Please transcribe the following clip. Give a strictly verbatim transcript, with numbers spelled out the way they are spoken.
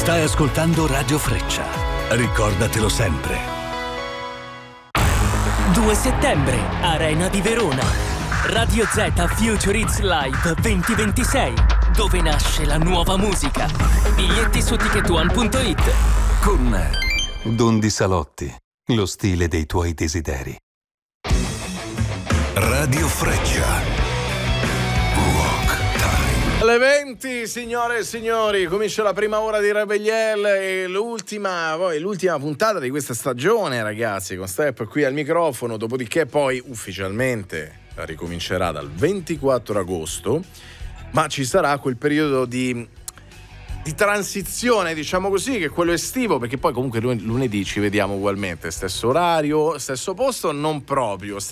Stai ascoltando Radio Freccia. Ricordatelo sempre. due settembre, Arena di Verona. Radio Z Future Hits Live duemilaventisei, dove nasce la nuova musica. Biglietti su ticket one punto it. Con Don Di Salotti, lo stile dei tuoi desideri. Radio Freccia. Alle venti, signore e signori, comincia la prima ora di Rebeliel e l'ultima, poi l'ultima puntata di questa stagione, ragazzi, con Step qui al microfono, dopodiché poi ufficialmente ricomincerà dal ventiquattro agosto, ma ci sarà quel periodo di, di transizione, diciamo così, che è quello estivo, perché poi comunque lunedì ci vediamo ugualmente, stesso orario, stesso posto, non proprio,